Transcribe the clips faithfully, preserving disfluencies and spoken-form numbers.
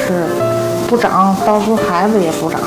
是不长，到时候孩子也不长。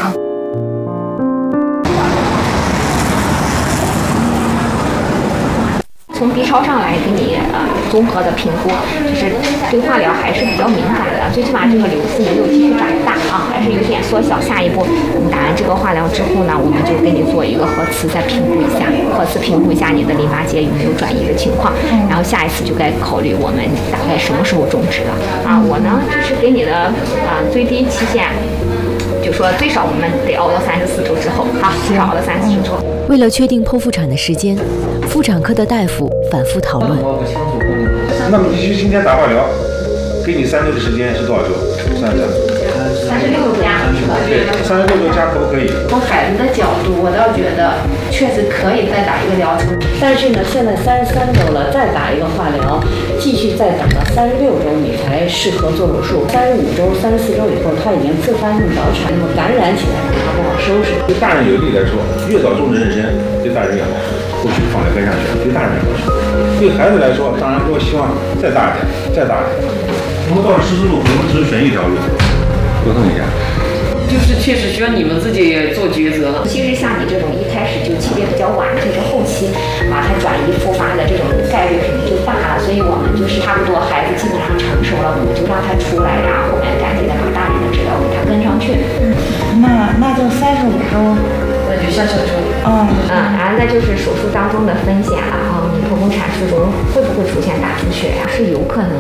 从 B 超上来给你呃综合的评估，就是对化疗还是比较敏感的，最起码这个瘤丝没有继续长大啊，还是有点缩小。下一步你打完这个化疗之后呢，我们就给你做一个核磁，再评估一下，核磁评估一下你的淋巴结有没有转移的情况，然后下一次就该考虑我们大概什么时候种植了啊。我呢这是给你的啊、呃、最低期限。就说最少我们得熬到三十四周之后，好，至少熬到三十四周之后。 为了确定剖腹产的时间，妇产科的大夫反复讨论。 那么你就今天打化疗，给你三周的时间是多少周？算算。 三十六周加。 对，三十六周加可不可以？ 从孩子的角度，我倒觉得确实可以再打一个疗程。但是呢，现在三十三周了，再打一个化疗，继续再等到三十六周你才适合做手术。三十五周、三十四周以后，他已经自发性早产，那么感染起来他不好收拾。 对大人有利来说，越早种植妊娠，对大人越好，后续放在跟上去，对大人越好。对孩子来说，当然我希望再大一点，再大一点。我们到了十字路口，我们只是选一条路，沟通一下。 就是确实需要你们自己做抉择。 其实像你这种一开始就期别比较晚，就是后期啊它转移复发的这种概率肯定就大了，所以我们就是差不多孩子基本上成熟了，我们就让他出来，然后后面赶紧的把大人的治疗给他跟上去。 那那就三十五周， 那就下小周。 嗯嗯，然后再就是手术当中的风险了啊，你剖宫产术中会不会出现大出血呀？是有可能。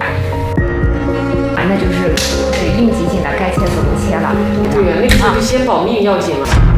啊，那就是孕急性的，该切怎么切了。 对呀，那个时候就先保命要紧了。